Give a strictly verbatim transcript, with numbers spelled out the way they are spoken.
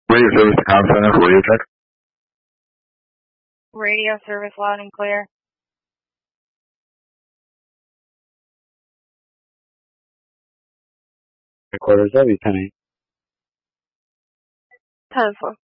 Radio service to comm center for radio check. Radio service loud and clear. Headquarters W ten eight. ten four.